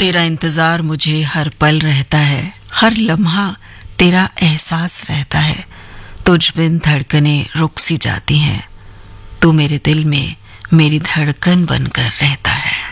तेरा इंतजार मुझे हर पल रहता है, हर लम्हा तेरा एहसास रहता है। तुझ बिन धड़कनें रुक सी जाती हैं, तू मेरे दिल में मेरी धड़कन बनकर रहता है।